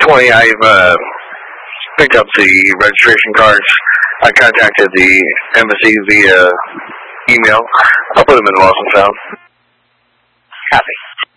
20, I've picked up the registration cards. I contacted the embassy via email. I'll put them in the lost and found. Copy.